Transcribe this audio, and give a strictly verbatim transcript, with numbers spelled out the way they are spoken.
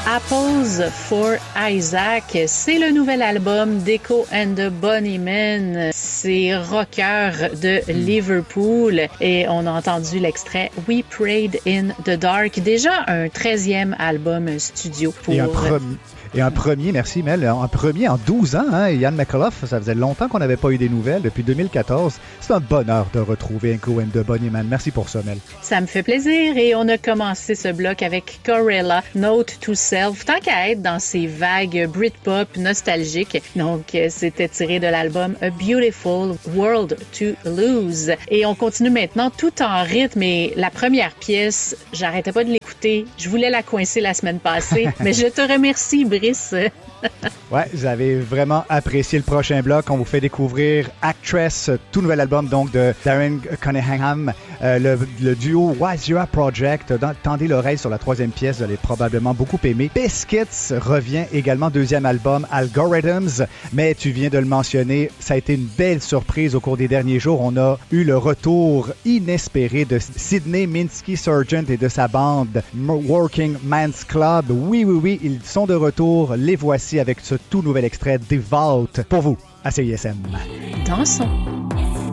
Apples for Isaac. C'est le nouvel album d'Echo and the Bunnymen. C'est rocker de Liverpool et on a entendu l'extrait We Prayed in the Dark. Déjà un treizième album studio pour... Et un, pre- et un premier, merci Mel, un premier en douze ans, hein, Ian McAuliffe, ça faisait longtemps qu'on n'avait pas eu des nouvelles, depuis deux mille quatorze. C'est un bonheur de retrouver Echo and the Bunnymen. Merci pour ça Mel. Ça me fait plaisir et on a commencé ce bloc avec Corella, Note to Self, tant qu'à être dans ces vagues Britpop nostalgiques. Donc, c'était tiré de l'album A Beautiful World to Lose. Et on continue maintenant tout en rythme et la première pièce, j'arrêtais pas de l'écouter. Je voulais la coincer la semaine passée, mais je te remercie, Brice. Ouais, vous avez vraiment apprécié le prochain bloc. On vous fait découvrir Actress, tout nouvel album donc de Darren Cunningham, euh, le, le duo Wazira Project. Dans, tendez l'oreille sur la troisième pièce, vous allez probablement beaucoup aimer. Biscuits revient également, deuxième album, Algorithms, mais tu viens de le mentionner, ça a été une belle surprise au cours des derniers jours. On a eu le retour inespéré de Sidney Minsky Sargent et de sa bande Working Man's Club. Oui, oui, oui, ils sont de retour. Les voici avec ce tout nouvel extrait Devout pour vous à C I S M. Dansons.